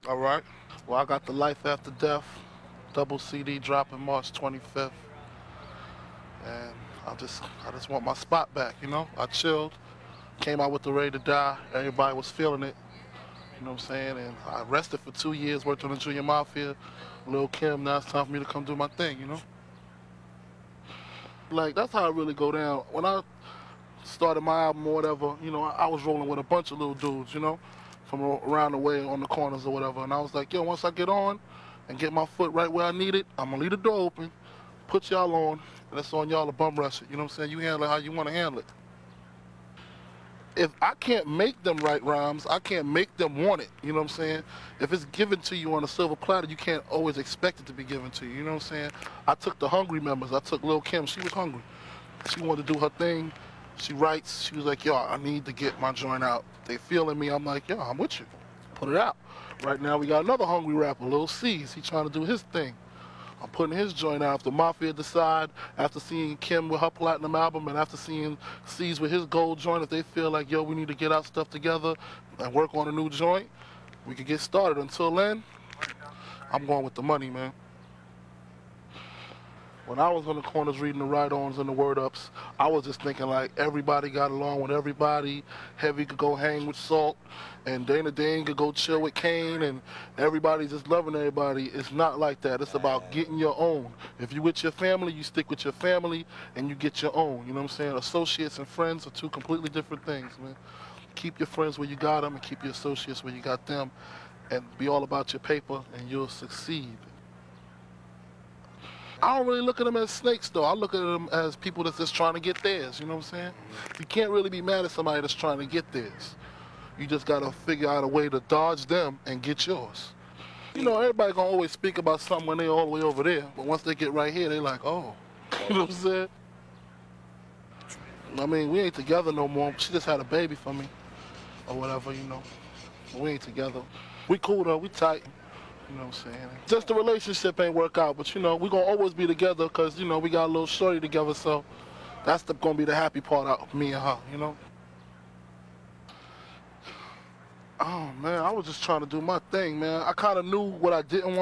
All right. Well, I got the Life After Death double CD dropping March 25th, and I just want my spot back. I chilled, came out with the Ready to Die. Everybody was feeling it. You know what I'm saying? And I rested for 2 years, worked on the Junior Mafia, Lil Kim. Now it's time for me to come do my thing. Like that's how it really go down. When I started my album or whatever, I was rolling with a bunch of little dudes, from around the way on the corners or whatever. And I was like, yo, once I get on and get my foot right where I need it, I'm gonna leave the door open, put y'all on, and it's on y'all to bum rush it. You know what I'm saying? You handle it how you want to handle it. If I can't make them write rhymes, I can't make them want it. You know what I'm saying? If it's given to you on a silver platter, you can't always expect it to be given to you. You know what I'm saying? I took the hungry members. I took Lil Kim. She was hungry. She wanted to do her thing. She writes. She was like, yo, I need to get my joint out. They feeling me. I'm like, yo, I'm with you. Put it out. Right now we got another hungry rapper, Lil C's. He trying to do his thing. I'm putting his joint out. After Mafia decide, after seeing Kim with her platinum album, and after seeing C's with his gold joint, if they feel like, yo, we need to get our stuff together and work on a new joint, we can get started. Until then, I'm going with the money, man. When I was on the corners reading the write-ons and the word-ups, I was just thinking like everybody got along with everybody. Heavy could go hang with Salt, and Dana Dane could go chill with Kane, and everybody's just loving everybody. It's not like that. It's about getting your own. If you with your family, you stick with your family, and you get your own. You know what I'm saying? Associates and friends are two completely different things, man. Keep your friends where you got them, and keep your associates where you got them, and be all about your paper, and you'll succeed. I don't really look at them as snakes, though. I look at them as people that's just trying to get theirs. You know what I'm saying? You can't really be mad at somebody that's trying to get theirs. You just gotta figure out a way to dodge them and get yours. Everybody gonna always speak about something when they all the way over there, but once they get right here, they like, oh, you know what I'm saying? I mean, we ain't together no more. She just had a baby for me, or whatever. We ain't together. We cool though. We tight. You know what I'm saying? Just the relationship ain't work out, but we gonna always be together because we got a little shorty together, so that's gonna be the happy part out of me and her. Oh man, I was just trying to do my thing, man. I kind of knew what I didn't want.